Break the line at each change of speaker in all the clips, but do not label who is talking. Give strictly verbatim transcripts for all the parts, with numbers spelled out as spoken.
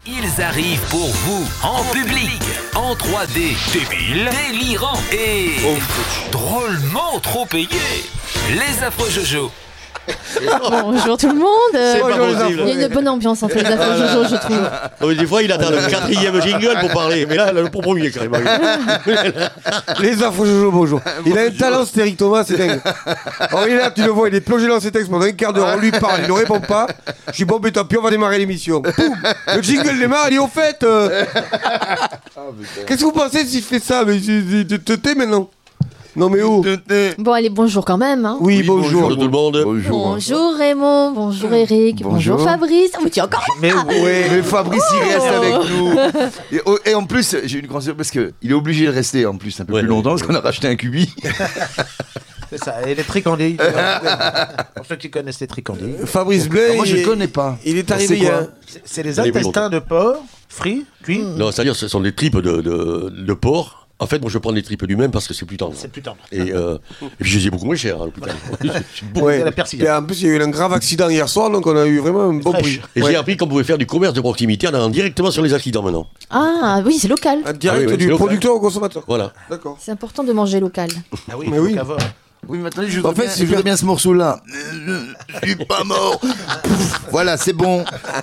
Ils arrivent pour vous, en public, en trois D, débile, délirant et drôlement trop payé. Les affreux Jojo.
Bonjour tout le monde.
C'est pas possible.
Il y a une bonne ambiance entre les affreux Jojo, je trouve.
Oh, des fois, il attend le quatrième jingle pour parler, mais là, le premier, carrément.
Les affreux Jojo, bonjour. Il a un talent, ce Eric Thomas, c'est dingue. Alors, il est là, tu le vois, il est plongé dans ses textes pendant un quart d'heure, on lui parle, il ne répond pas. Je dis, bon, mais tant pis, on va démarrer l'émission. Poum, le jingle démarre, il dit, au fait, euh... qu'est-ce que vous pensez si je fais ça? Mais tu te tais maintenant. Non mais oh.
Bon allez, bonjour quand même. Hein.
Oui, bonjour.
Bonjour tout le monde.
Bonjour, bonjour Raymond, bonjour Eric, bonjour, bonjour Fabrice. Oh, mais tu es encore
mais,
là.
Ouais, mais Fabrice il reste avec nous. Et, oh, et en plus, j'ai une grande surprise parce qu'il est obligé de rester en plus un peu ouais, plus longtemps parce qu'on a racheté un cubi.
C'est ça, et les tricandis. Pour ceux qui connaissent les tricandis.
Fabrice Blais.
Moi je ne connais pas.
Il est arrivé.
C'est, a... c'est, c'est les intestins de porc, frits, cuits.
Non, c'est-à-dire ce sont des tripes de, de, de porc. En fait, moi, je prends les tripes du même parce que c'est plus tendre.
C'est plus tendre.
Et, euh, et puis, je les ai beaucoup moins cher à l'hôpital.
Ouais. La et en plus, il y a eu un grave accident hier soir, donc on a eu vraiment un bon prix.
Et
ouais.
j'ai appris qu'on pouvait faire du commerce de proximité en allant directement sur les accidents maintenant.
Ah oui, c'est local.
En direct ah, oui, oui, du producteur au consommateur.
Voilà.
D'accord.
C'est important de manger local.
Ah oui,
mais oui.
Oui, mais attendez, je voudrais, en fait, bien, je voudrais bien ce morceau-là. Je suis pas mort. Voilà, c'est bon.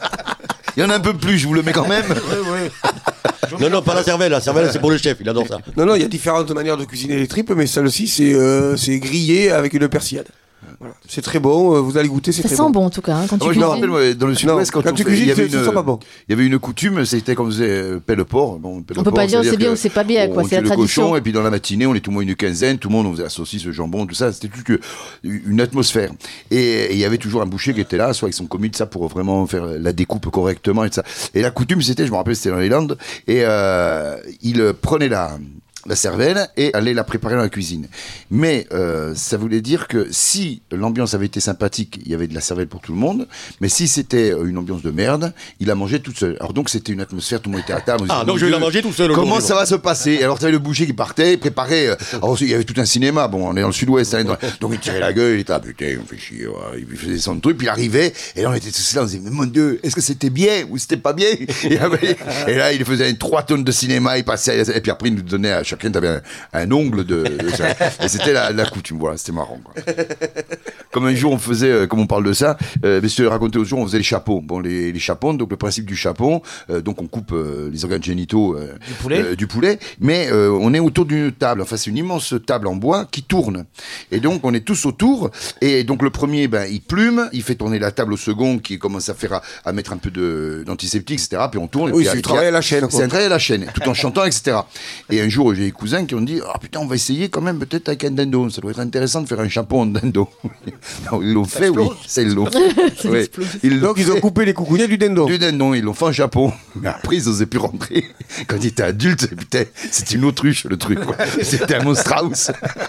Il y en a un peu plus, je vous le mets quand même.
Oui, oui.
Non, non, pas la cervelle. La cervelle, c'est pour le chef, il adore ça.
Non, non, il y a différentes manières de cuisiner les tripes, mais celle-ci, c'est, euh, c'est grillé avec une persillade. Voilà. C'est très bon, vous allez goûter, c'est
ça
très
bon. Ça
bon.
sent bon en tout cas, hein, quand tu
moi,
cuisines.
Je me rappelle, dans le sud-ouest, quand,
quand tu cuisines,
il y avait
ça
une,
sent pas bon.
Il y avait une coutume, c'était quand on faisait pelle porc. Bon, pelle
on peut
porc,
pas dire c'est bien ou c'est pas bien, quoi.
On
c'est la
le
tradition.
Cochon, et puis dans la matinée, on était au moins une quinzaine, tout le monde, on faisait la saucisse, le jambon, tout ça. C'était toute une atmosphère. Et il y avait toujours un boucher qui était là, soit avec son commis de ça pour vraiment faire la découpe correctement et tout ça. Et la coutume, c'était, je me rappelle, c'était dans les Landes, et euh, il prenait la la cervelle et aller la préparer dans la cuisine. Mais euh, ça voulait dire que si l'ambiance avait été sympathique, il y avait de la cervelle pour tout le monde, mais si c'était une ambiance de merde, il la mangeait toute seule. Alors donc c'était une atmosphère, tout le monde était à table.
Ah donc je vais la manger tout seul.
Comment ça va se passer? Alors tu avais le boucher qui partait, préparait. Alors il y avait tout un cinéma. Bon, on est dans le sud-ouest, hein, donc il tirait la gueule, il était ah putain, on fait chier. Ouais. Il faisait son truc, puis il arrivait, et là on était tous là, on disait mais mon Dieu, est-ce que c'était bien ou c'était pas bien? et, après, et là il faisait trois tonnes de cinéma, il passait, et puis après il nous donnait à chacun, t'avais un, un ongle de, de et c'était la, la coutume, voilà, c'était marrant, quoi. Comme un jour on faisait, euh, comme on parle de ça, euh, mais je te l'ai raconté l'autre jour, on faisait les chapons. Bon, les, les chapons, donc le principe du chapon, euh, donc on coupe euh, les organes génitaux euh,
du, poulet.
Euh, du poulet, mais euh, on est autour d'une table, enfin c'est une immense table en bois qui tourne, et donc on est tous autour, et donc le premier, ben il plume, il fait tourner la table au second, qui commence à faire à, à mettre un peu de d'antiseptique, et cetera. Puis on tourne.
Oui,
et puis,
c'est un travail à la chaîne.
C'est un travail à la chaîne, tout en chantant, et cetera. Et un jour, j'ai des cousins qui ont dit, ah oh, putain, on va essayer quand même peut-être avec un dindon, ça doit être intéressant de faire un chapon en dindon. Ils l'ont fait, oui, c'est ils l'ont. Oui.
Ils, donc ils ont coupé les coucounets du dindon.
Du dindon, ils l'ont fait en Japon. Mais après, ils n'osaient plus rentrer. Quand ils étaient adultes, putain, c'était une autruche le truc, quoi. C'était un Monstrauss.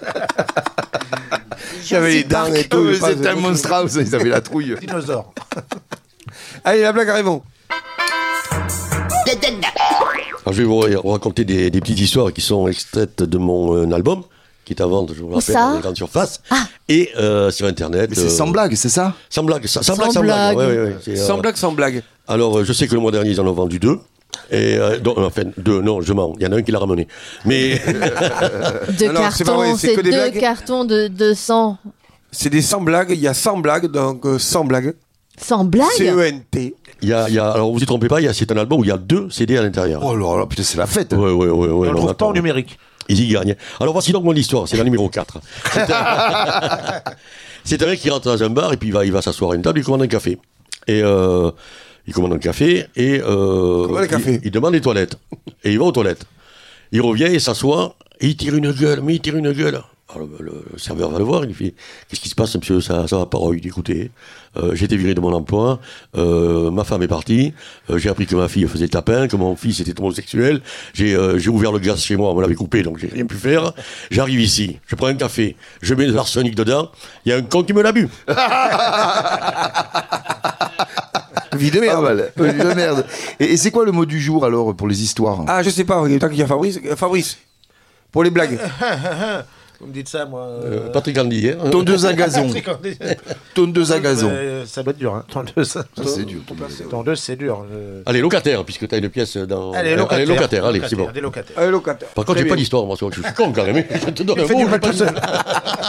J'avais les dents et tout.
C'était un Monstrauss, ils avaient la trouille.
Dinosaure.
Allez, la blague à Raymond.
Alors, je vais vous raconter des, des petites histoires qui sont extraites de mon euh, album, qui est à vendre, je vous le rappelle, dans les grandes surfaces, ah. et euh, sur Internet.
Mais c'est euh, sans blague, c'est ça?
Sans blague, sans, sans,
sans
blague, sans blague.
blague.
Ouais, ouais, ouais,
sans euh, blague, sans blague.
Alors, je sais que le mois dernier, ils en ont vendu deux. Et euh, donc, enfin, deux, non, je mens. Il y en a un qui l'a ramené. Mais.
deux Alors, cartons, c'est, vrai, c'est, c'est deux blagues. Cartons de, de cent.
C'est des sans blagues, il y a cent blagues, donc euh, sans blagues.
Sans blague?
C E N T.
Il y a, il y a, alors, vous ne vous trompez pas, il y a, c'est un album où il y a deux C D à l'intérieur.
Oh là là, putain, c'est la fête.
Ouais, ouais, ouais. ouais
on
ne
le trouve pas en numérique.
Ils y gagnent. Alors, voici donc mon histoire, c'est la numéro quatre. C'est un... c'est un mec qui rentre dans un bar et puis il va, il va s'asseoir à une table, il commande un café. Et euh, il commande un café et euh,
Comment le café
il, il demande les toilettes. Et il va aux toilettes. Il revient, il s'assoit et il tire une gueule, mais il tire une gueule. Alors, le, le serveur va le voir, il lui fait « Qu'est-ce qui se passe, monsieur? Ça, ça va pas ?» Il dit « Écoutez, euh, j'ai été viré de mon emploi, euh, ma femme est partie, euh, j'ai appris que ma fille faisait tapin, que mon fils était homosexuel, j'ai, euh, j'ai ouvert le gaz chez moi, on me l'avait coupé, donc j'ai rien pu faire. J'arrive ici, je prends un café, je mets de l'arsenic dedans, il y a un con qui me l'a bu. »
Vie de merde. Ah, vie de merde. Et, et c'est quoi le mot du jour alors pour les histoires?
Ah, je sais pas, tant qu'il y a Fabrice. Fabrice, pour les blagues.
Vous me dites ça, moi.
Euh, Patrick Andy, hein.
Tondeuse à gazon. Tondeuse à gazon.
Euh, ça doit être dur, hein. Tondeuse.
Ça, c'est dur.
Tondeuse, c'est dur. Je...
Allez, locataire, puisque tu as une pièce dans.
Allez, locataire.
Allez, locataire, allez, c'est bon.
Des locataires.
Allez, locataire.
Par contre,
Très
j'ai pas
bien.
d'histoire, moi, je suis con quand même. Je te donne un
Fais
mot,
du
j'ai
mal
pas
tout seul.